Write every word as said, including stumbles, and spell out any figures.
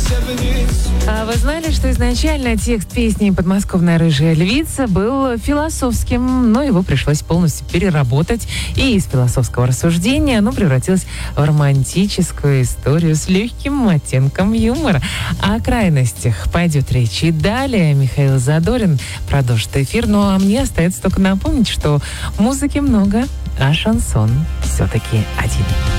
А вы знали, что изначально текст песни «Подмосковная рыжая львица» был философским, но его пришлось полностью переработать, и из философского рассуждения оно превратилось в романтическую историю с легким оттенком юмора. О крайностях пойдет речь и далее. Михаил Задорин продолжит эфир, ну а мне остается только напомнить, что музыки много, а шансон все-таки один.